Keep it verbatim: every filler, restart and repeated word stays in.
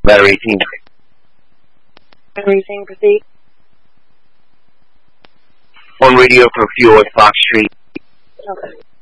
Battery eighteen. Everything, proceed. On radio for fuel at Fox Street. Okay.